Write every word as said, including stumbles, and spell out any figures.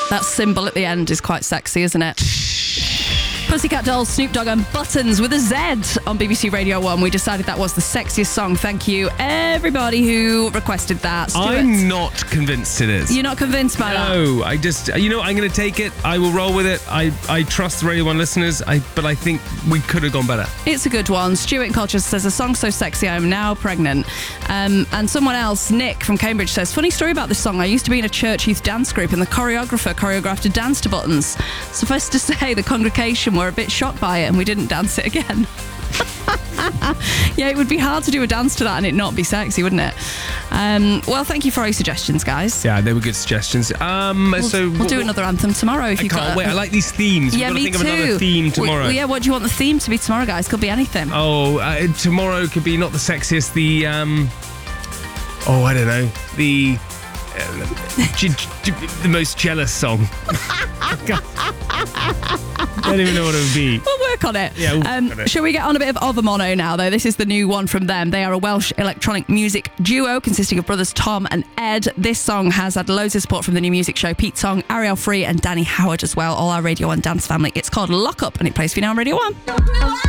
That symbol at the end is quite sexy, isn't it? Pussycat Dolls, Snoop Dogg and Buttons with a Z on B B C Radio one. We decided that was the sexiest song. Thank you, everybody who requested that. Stuart, I'm not convinced it is. You're not convinced by that? No, I just, you know, I'm going to take it. I will roll with it. I, I trust the Radio one listeners, I, but I think we could have gone better. It's a good one. Stuart in Colchester says, a song so sexy, I am now pregnant. Um, and someone else, Nick from Cambridge, says, funny story about this song. I used to be in a church youth dance group and the choreographer choreographed a dance to Buttons. Suffice to say, the congregation were a bit shocked by it and we didn't dance it again. Yeah, it would be hard to do a dance to that and it not be sexy, wouldn't it? Um, well, thank you for all your suggestions, guys. Yeah, they were good suggestions. Um, We'll, so we'll do another anthem tomorrow if I you can't got wait. I like these themes. Yeah, We've got to me think too. of another theme tomorrow. Well, yeah, what do you want the theme to be tomorrow, guys? Could be anything. Oh, uh, tomorrow could be not the sexiest, the, um, oh, I don't know, the, uh, j- j- the most jealous song. I don't even know what it would be. We'll work on it. Yeah, we'll um, work on it. Shall we get on a bit of Overmono now, though? This is the new one from them. They are a Welsh electronic music duo consisting of brothers Tom and Ed. This song has had loads of support from the new music show Pete Tong, Ariel Free and Danny Howard as well, all our Radio one dance family. It's called Lock Up and it plays for you now on Radio one.